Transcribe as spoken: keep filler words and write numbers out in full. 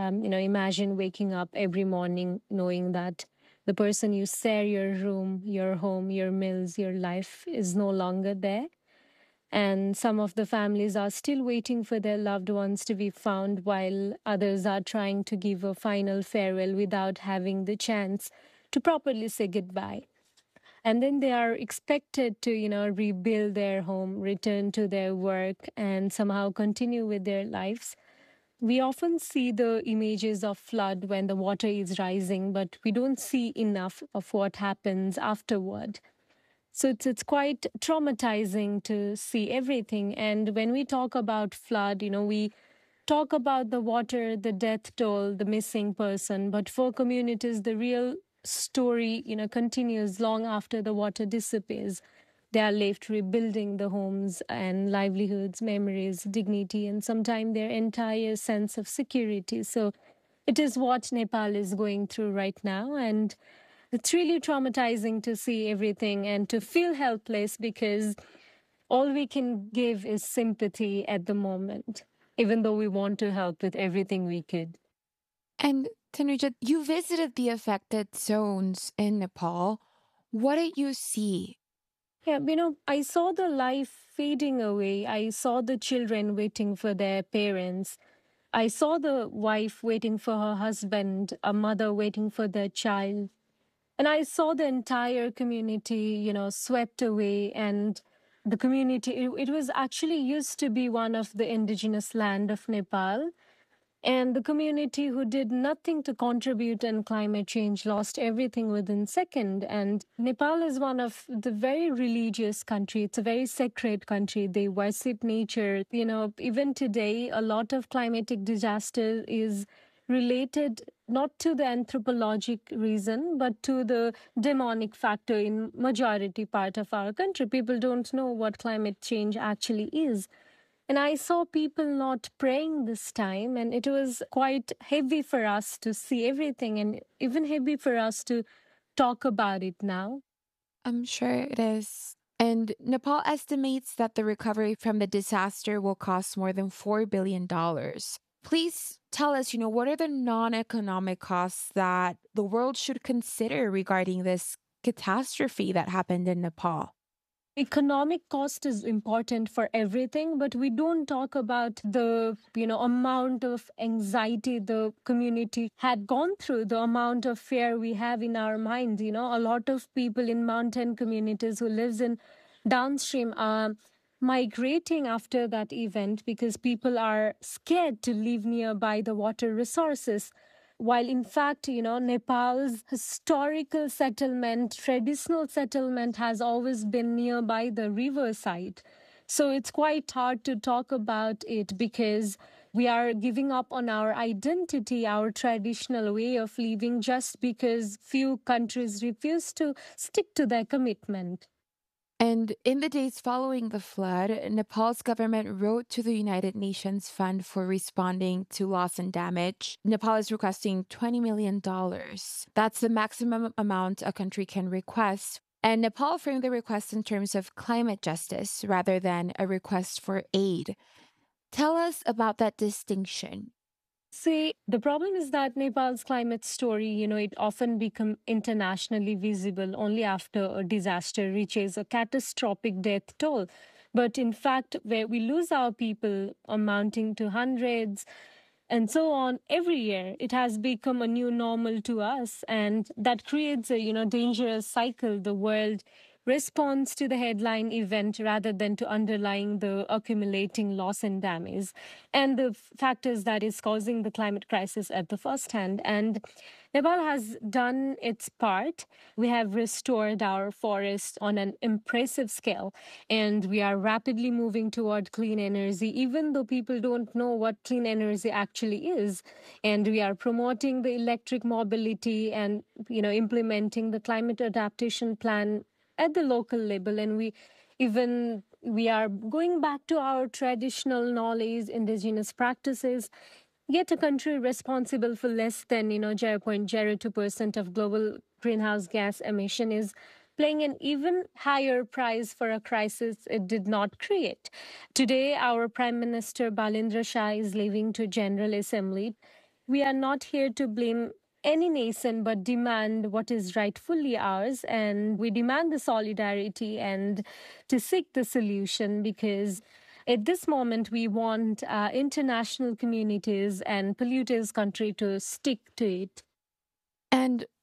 Um, you know, imagine waking up every morning knowing that the person you share your room, your home, your meals, your life is no longer there. And some of the families are still waiting for their loved ones to be found, while others are trying to give a final farewell without having the chance to properly say goodbye. And then they are expected to, you know, rebuild their home, return to their work, and somehow continue with their lives. We often see the images of flood when the water is rising, but we don't see enough of what happens afterward. So it's it's quite traumatizing to see everything. And when we talk about flood, you know, we talk about the water, the death toll, the missing person, but for communities, the real story, you know, continues long after the water disappears. They are left rebuilding the homes and livelihoods, memories, dignity, and sometimes their entire sense of security. So it is what Nepal is going through right now. And it's really traumatizing to see everything and to feel helpless because all we can give is sympathy at the moment, even though we want to help with everything we could. And Tanuja, you visited the affected zones in Nepal. What did you see? Yeah, you know, I saw the life fading away. I saw the children waiting for their parents. I saw the wife waiting for her husband, a mother waiting for their child. And I saw the entire community, you know, swept away. And the community, it, it was actually used to be one of the indigenous land of Nepal. And the community who did nothing to contribute in climate change lost everything within second. And Nepal is one of the very religious country. It's a very sacred country. They worship nature. You know, even today, a lot of climatic disaster is related not to the anthropologic reason, but to the demonic factor in majority part of our country. People don't know what climate change actually is. And I saw people not praying this time, and it was quite heavy for us to see everything, and even heavy for us to talk about it now. I'm sure it is. And Nepal estimates that the recovery from the disaster will cost more than four billion dollars. Please tell us, you know, what are the non economic costs that the world should consider regarding this catastrophe that happened in Nepal? Economic cost is important for everything, but we don't talk about the, you know, amount of anxiety the community had gone through, the amount of fear we have in our mind. You know, a lot of people in mountain communities who lives in downstream are migrating after that event because people are scared to live nearby the water resources. While in fact, you know, Nepal's historical settlement, traditional settlement has always been nearby the riverside. So it's quite hard to talk about it because we are giving up on our identity, our traditional way of living, just because few countries refuse to stick to their commitment. And in the days following the flood, Nepal's government wrote to the United Nations Fund for Responding to Loss and Damage. Nepal is requesting twenty million dollars. That's the maximum amount a country can request. And Nepal framed the request in terms of climate justice rather than a request for aid. Tell us about that distinction. See, the problem is that Nepal's climate story, you know, it often become internationally visible only after a disaster reaches a catastrophic death toll. But in fact, where we lose our people amounting to hundreds and so on every year, it has become a new normal to us. And that creates a, you know, dangerous cycle. The world responds to the headline event rather than to underlying the accumulating loss and damage and the factors that is causing the climate crisis at the first hand. And Nepal has done its part. We have restored our forests on an impressive scale, and we are rapidly moving toward clean energy, even though people don't know what clean energy actually is. And we are promoting the electric mobility and, you know, implementing the climate adaptation plan at the local level. And we even we are going back to our traditional knowledge, indigenous practices. Yet a country responsible for less than, you know, zero point zero two percent of global greenhouse gas emission is paying an even higher price for a crisis it did not create. Today, our Prime Minister Balindra Shah is leaving to General Assembly We are not here to blame any nation, but demand what is rightfully ours. And we demand the solidarity and to seek the solution, because at this moment we want uh, international communities and polluters country to stick to it. And